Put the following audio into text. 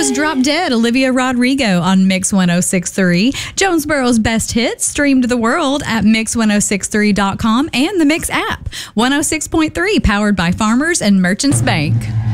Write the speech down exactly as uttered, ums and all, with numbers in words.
just Drop Dead, Olivia Rodrigo on Mix one oh six point three. Jonesboro's best hits streamed to the world at mix one oh six three dot com and the Mix app. one oh six point three powered by Farmers and Merchants Bank.